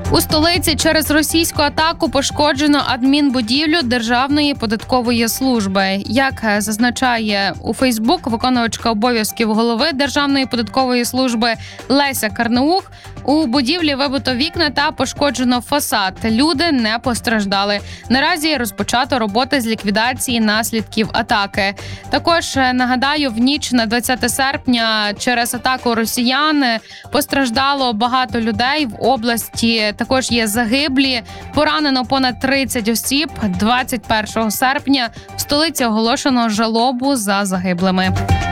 У столиці через російську атаку пошкоджено адмінбудівлю Державної податкової служби. Як зазначає у Фейсбук виконувачка обов'язків голови Державної податкової служби Леся Карнаух, у будівлі вибито вікна та пошкоджено фасад. Люди не постраждали. Наразі розпочато роботи з ліквідації наслідків атаки. Також нагадаю, в ніч на 20 серпня через атаку росіян постраждало багато людей в області. Також є загиблі. Поранено понад 30 осіб. 21 серпня в столиці оголошено жалобу за загиблими.